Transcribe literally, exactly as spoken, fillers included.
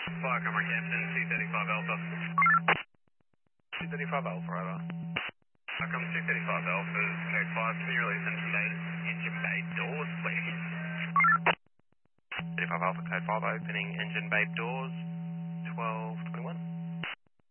Fire camera Captain, two thirty-five Alpha. two thirty-five Alpha, over. Fire camera two thirty-five Alpha, code five, can you release engine bay, engine bay doors, please? thirty-five Alpha, code five, opening engine bay doors, twelve twenty-one.